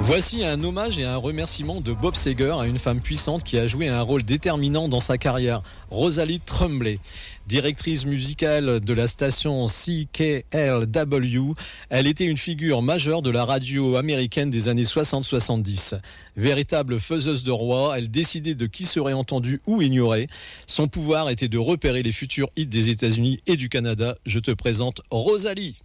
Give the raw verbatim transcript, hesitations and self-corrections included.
Voici un hommage et un remerciement de Bob Seger à une femme puissante qui a joué un rôle déterminant dans sa carrière, Rosalie Tremblay. Directrice musicale de la station C K L W, elle était une figure majeure de la radio américaine des années soixante soixante-dix. Véritable faiseuse de roi, elle décidait de qui serait entendu ou ignoré. Son pouvoir était de repérer les futurs hits des États-Unis et du Canada. Je te présente Rosalie.